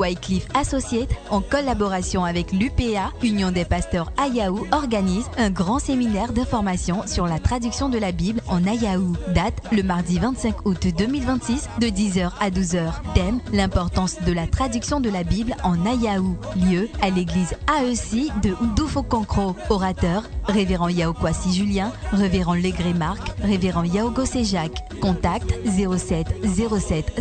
Wycliffe Associates, en collaboration avec l'UPA, Union des pasteurs Ayahu, organise un grand séminaire d'information sur la traduction de la Bible en Ayahu. Date le mardi 25 août 2026 de 10h à 12h. Thème l'importance de la traduction de la Bible en Ayahu. Lieu à l'église AEC de Oudoufokonkro. Orateur Révérend Yao Kwasi Julien, Révérend Legré Marc, Révérend Yao Gossé Jacques. Contact 07 07